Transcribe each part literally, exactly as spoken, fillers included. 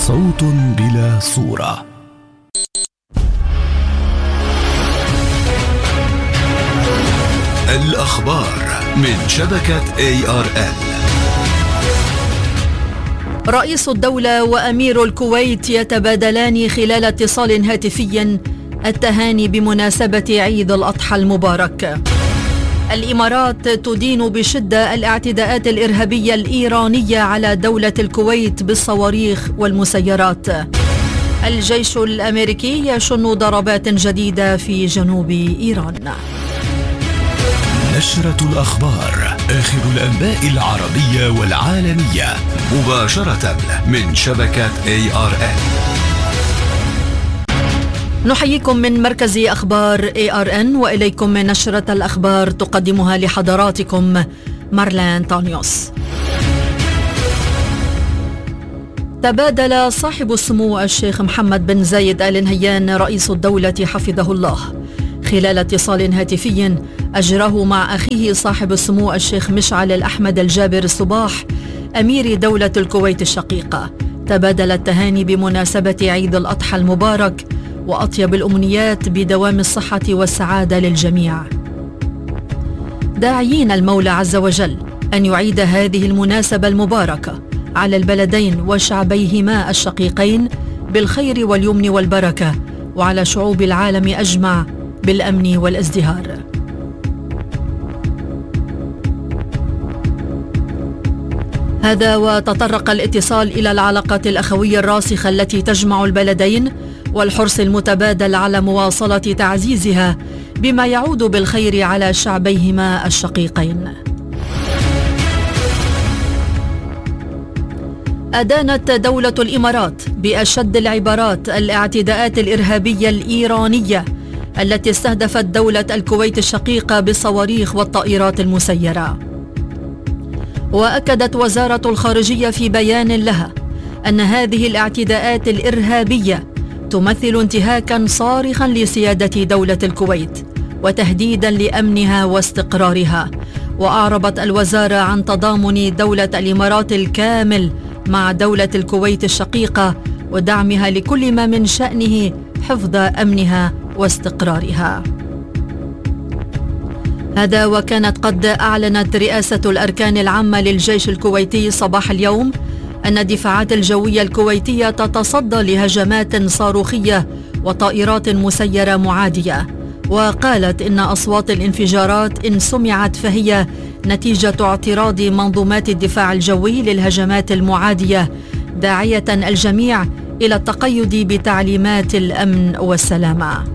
صوت بلا صورة. الأخبار من شبكة إيه آر إل. رئيس الدولة وأمير الكويت يتبادلان خلال اتصال هاتفي التهاني بمناسبة عيد الأضحى المبارك. الإمارات تدين بشدة الاعتداءات الإرهابية الإيرانية على دولة الكويت بالصواريخ والمسيرات. الجيش الأمريكي يشن ضربات جديدة في جنوب إيران. نشرة الأخبار، آخر الأنباء العربية والعالمية، مباشرة من شبكة إيه آر إل. نحييكم من مركز أخبار إيه آر إن، وإليكم من نشرة الأخبار تقدمها لحضراتكم مارلين تانيوس. تبادل صاحب السمو الشيخ محمد بن زايد آل نهيان رئيس الدولة حفظه الله خلال اتصال هاتفي أجراه مع أخيه صاحب السمو الشيخ مشعل الأحمد الجابر الصباح أمير دولة الكويت الشقيقة، تبادل التهاني بمناسبة عيد الأضحى المبارك وأطيب الأمنيات بدوام الصحة والسعادة للجميع، داعيين المولى عز وجل أن يعيد هذه المناسبة المباركة على البلدين وشعبيهما الشقيقين بالخير واليمن والبركة، وعلى شعوب العالم أجمع بالأمن والازدهار. هذا وتطرق الاتصال إلى العلاقات الأخوية الراسخة التي تجمع البلدين والحرص المتبادل على مواصلة تعزيزها بما يعود بالخير على شعبيهما الشقيقين. أدانت دولة الإمارات بأشد العبارات الاعتداءات الإرهابية الإيرانية التي استهدفت دولة الكويت الشقيقة بالصواريخ والطائرات المسيرة. وأكدت وزارة الخارجية في بيان لها أن هذه الاعتداءات الإرهابية تمثل انتهاكا صارخا لسيادة دولة الكويت وتهديدا لأمنها واستقرارها. وأعربت الوزارة عن تضامن دولة الإمارات الكامل مع دولة الكويت الشقيقة ودعمها لكل ما من شأنه حفظ أمنها واستقرارها. هذا وكانت قد أعلنت رئاسة الأركان العامة للجيش الكويتي صباح اليوم أن الدفاعات الجوية الكويتية تتصدى لهجمات صاروخية وطائرات مسيرة معادية، وقالت إن أصوات الانفجارات إن سمعت فهي نتيجة اعتراض منظومات الدفاع الجوي للهجمات المعادية، داعية الجميع إلى التقيد بتعليمات الأمن والسلامة.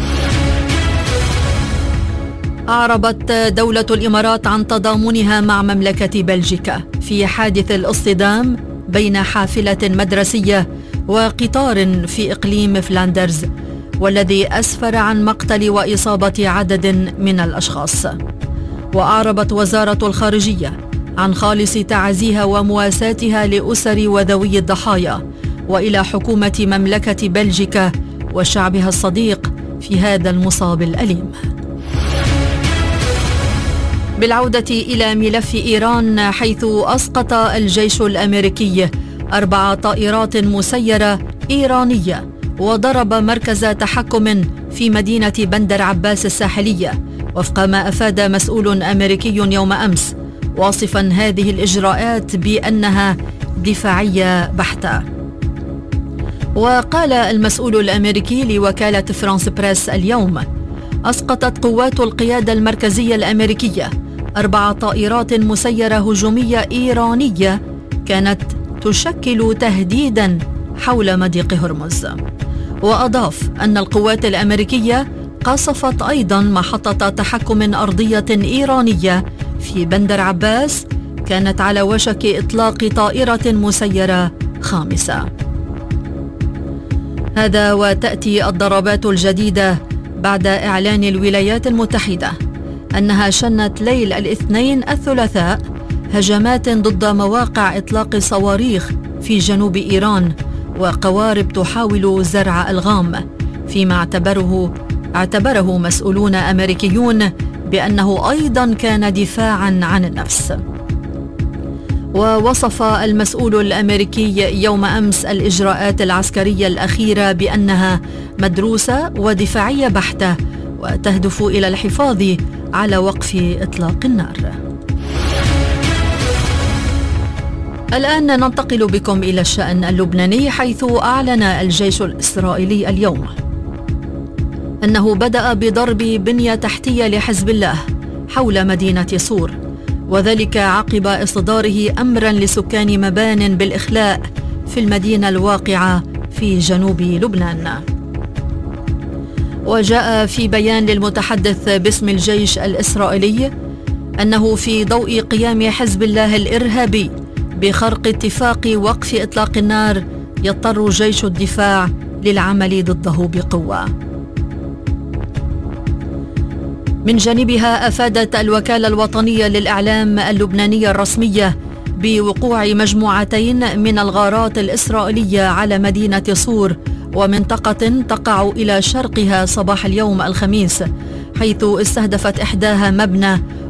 أعربت دولة الإمارات عن تضامنها مع مملكة بلجيكا في حادث الاصطدام بين حافلة مدرسية وقطار في إقليم فلاندرز، والذي أسفر عن مقتل وإصابة عدد من الأشخاص. وأعربت وزارة الخارجية عن خالص تعازيها ومواساتها لأسر وذوي الضحايا وإلى حكومة مملكة بلجيكا وشعبها الصديق في هذا المصاب الأليم. بالعودة إلى ملف إيران، حيث أسقط الجيش الأمريكي أربع طائرات مسيرة إيرانية وضرب مركز تحكم في مدينة بندر عباس الساحلية، وفق ما أفاد مسؤول أمريكي يوم أمس، واصفا هذه الإجراءات بأنها دفاعية بحتة. وقال المسؤول الأمريكي لوكالة فرانس بريس اليوم: أسقطت قوات القيادة المركزية الأمريكية أربع طائرات مسيرة هجومية إيرانية كانت تشكل تهديدا حول مضيق هرمز. وأضاف أن القوات الأمريكية قصفت أيضا محطة تحكم أرضية إيرانية في بندر عباس كانت على وشك إطلاق طائرة مسيرة خامسة. هذا وتأتي الضربات الجديدة بعد إعلان الولايات المتحدة أنها شنت ليل الاثنين الثلاثاء هجمات ضد مواقع إطلاق صواريخ في جنوب إيران وقوارب تحاول زرع ألغام، فيما اعتبره اعتبره مسؤولون أمريكيون بأنه أيضا كان دفاعا عن النفس. ووصف المسؤول الأمريكي يوم أمس الإجراءات العسكرية الأخيرة بأنها مدروسة ودفاعية بحتة وتهدف إلى الحفاظ على وقف إطلاق النار. الآن ننتقل بكم إلى الشأن اللبناني، حيث أعلن الجيش الإسرائيلي اليوم أنه بدأ بضرب بنية تحتية لحزب الله حول مدينة صور، وذلك عقب إصداره أمرا لسكان مبان بالإخلاء في المدينة الواقعة في جنوب لبنان. وجاء في بيان للمتحدث باسم الجيش الإسرائيلي أنه في ضوء قيام حزب الله الإرهابي بخرق اتفاق وقف إطلاق النار يضطر جيش الدفاع للعمل ضده بقوة. من جانبها أفادت الوكالة الوطنية للإعلام اللبنانية الرسمية بوقوع مجموعتين من الغارات الإسرائيلية على مدينة صور ومنطقة تقع إلى شرقها صباح اليوم الخميس، حيث استهدفت إحداها مبنى